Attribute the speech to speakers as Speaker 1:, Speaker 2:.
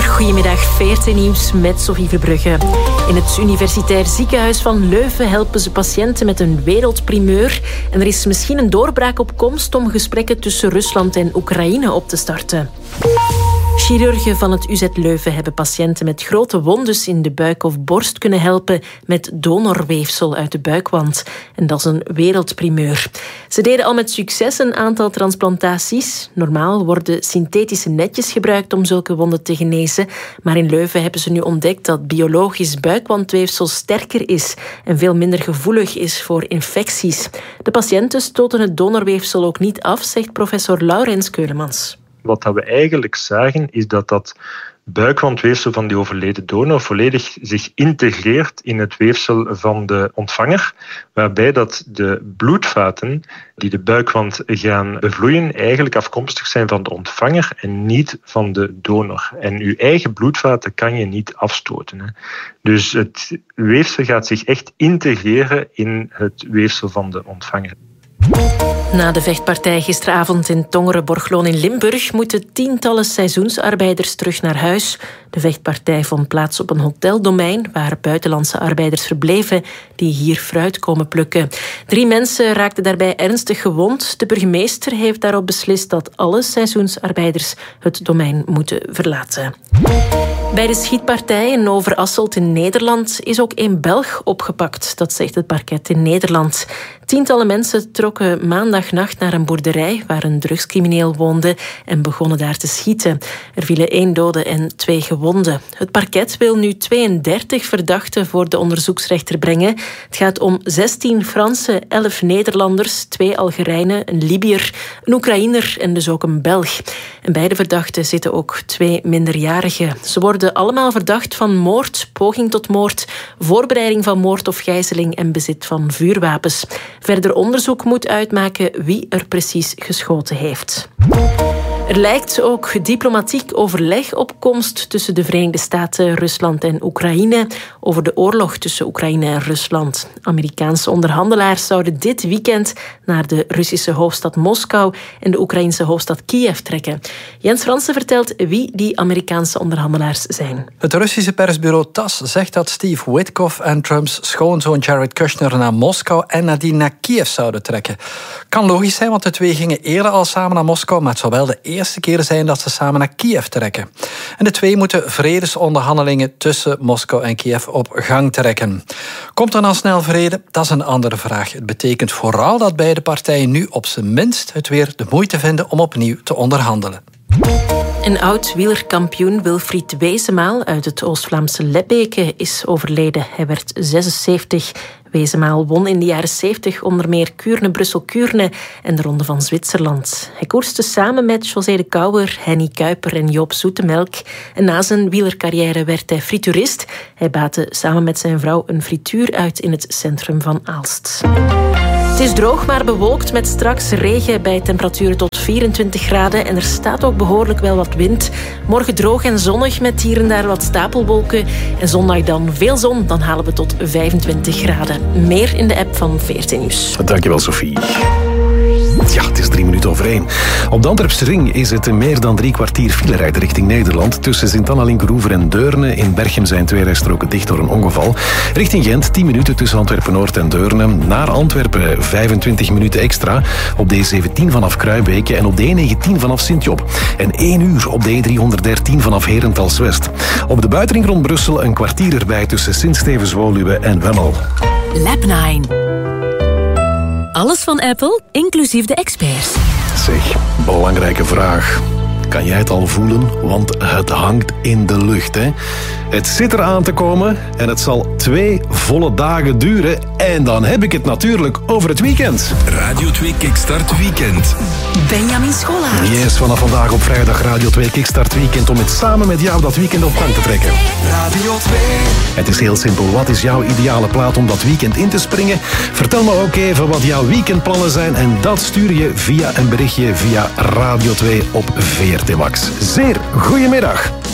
Speaker 1: uur. Goedemiddag, VRT Nieuws met Sophie Verbrugge. In het Universitair Ziekenhuis van Leuven helpen ze patiënten met een wereldprimeur. En er is misschien een doorbraak op komst om gesprekken tussen Rusland en Oekraïne op te starten. Chirurgen van het UZ Leuven hebben patiënten met grote wondes in de buik of borst kunnen helpen met donorweefsel uit de buikwand. En dat is een wereldprimeur. Ze deden al met succes een aantal transplantaties. Normaal worden synthetische netjes gebruikt om zulke wonden te genezen. Maar in Leuven hebben ze nu ontdekt dat biologisch buikwandweefsel sterker is en veel minder gevoelig is voor infecties. De patiënten stoten het donorweefsel ook niet af, zegt professor Laurens Keulemans.
Speaker 2: Wat we eigenlijk zagen is dat buikwandweefsel van die overleden donor volledig zich integreert in het weefsel van de ontvanger, waarbij dat de bloedvaten die de buikwand gaan bevloeien eigenlijk afkomstig zijn van de ontvanger en niet van de donor. En uw eigen bloedvaten kan je niet afstoten, hè. Dus het weefsel gaat zich echt integreren in het weefsel van de ontvanger.
Speaker 1: Na de vechtpartij gisteravond in Tongeren-Borgloon in Limburg moeten tientallen seizoensarbeiders terug naar huis. De vechtpartij vond plaats op een hoteldomein waar buitenlandse arbeiders verbleven die hier fruit komen plukken. 3 mensen raakten daarbij ernstig gewond. De burgemeester heeft daarop beslist dat alle seizoensarbeiders het domein moeten verlaten. Bij de schietpartij in Overasselt in Nederland is ook 1 Belg opgepakt. Dat zegt het parket in Nederland. Tientallen mensen trokken maandagnacht naar een boerderij waar een drugscrimineel woonde en begonnen daar te schieten. Er vielen 1 dode en 2 gewonden. Het parket wil nu 32 verdachten voor de onderzoeksrechter brengen. Het gaat om 16 Fransen, 11 Nederlanders, 2 Algerijnen, een Libiër, een Oekraïner en dus ook een Belg. En bij de verdachten zitten ook 2 minderjarigen. Ze worden allemaal verdacht van moord, poging tot moord, voorbereiding van moord of gijzeling en bezit van vuurwapens. Verder onderzoek moet uitmaken wie er precies geschoten heeft. Er lijkt ook diplomatiek overleg op komst tussen de Verenigde Staten, Rusland en Oekraïne over de oorlog tussen Oekraïne en Rusland. Amerikaanse onderhandelaars zouden dit weekend naar de Russische hoofdstad Moskou en de Oekraïnse hoofdstad Kiev trekken. Jens Fransen vertelt wie die Amerikaanse onderhandelaars zijn.
Speaker 3: Het Russische persbureau TASS zegt dat Steve Witkoff en Trumps schoonzoon Jared Kushner naar Moskou en nadien naar Kiev zouden trekken. Kan logisch zijn, want de 2 gingen eerder al samen naar Moskou, maar het zou wel de eerste keer zijn dat ze samen naar Kiev trekken. En de 2 moeten vredesonderhandelingen tussen Moskou en Kiev op gang trekken. Komt er nou snel vrede? Dat is een andere vraag. Het betekent vooral dat beide partijen nu op zijn minst het weer de moeite vinden om opnieuw te onderhandelen.
Speaker 1: Een oud-wielerkampioen Wilfried Wezemaal uit het Oost-Vlaamse Lebbeke is overleden. Hij werd 76. Wezemaal won in de jaren 70 onder meer Kuurne-Brussel-Kuurne en de Ronde van Zwitserland. Hij koerste samen met José de Kouwer, Henny Kuiper en Joop Zoetemelk. En na zijn wielercarrière werd hij frituurist. Hij baatte samen met zijn vrouw een frituur uit in het centrum van Aalst. Het is droog, maar bewolkt met straks regen bij temperaturen tot 24 graden. En er staat ook behoorlijk wel wat wind. Morgen droog en zonnig met hier en daar wat stapelwolken. En zondag dan veel zon, dan halen we tot 25 graden. Meer in de app van VRT Nieuws.
Speaker 4: Dankjewel, Sophie. Ja, het is 1:03. Op de Antwerpse ring is het meer dan 3 kwartier file rijden richting Nederland. Tussen Sint-Anna-Linkgroever en Deurne. In Berchem zijn 2 rijstroken dicht door een ongeval. Richting Gent 10 minuten tussen Antwerpen-Noord en Deurne. Naar Antwerpen 25 minuten extra. Op de E17 vanaf Kruibeke en op de E19 vanaf Sint-Job. En 1 uur op de E313 vanaf Herentals-West. Op de buitenring rond Brussel een kwartier erbij tussen Sint-Stevens-Woluwe en Wemmel.
Speaker 5: Lab 9. Alles van Apple, inclusief de experts.
Speaker 4: Zeg, belangrijke vraag. Kan jij het al voelen? Want het hangt in de lucht, hè? Het zit eraan te komen en het zal 2 volle dagen duren. En dan heb ik het natuurlijk over het weekend.
Speaker 6: Radio 2 Kickstart Weekend.
Speaker 5: Benjamin Schollaert.
Speaker 4: Yes, vanaf vandaag op vrijdag Radio 2 Kickstart Weekend om het samen met jou dat weekend op gang te trekken.
Speaker 6: Radio 2.
Speaker 4: Het is heel simpel. Wat is jouw ideale plaat om dat weekend in te springen? Vertel me ook even wat jouw weekendplannen zijn en dat stuur je via een berichtje via Radio 2 op VRT Max. Zeer goedemiddag.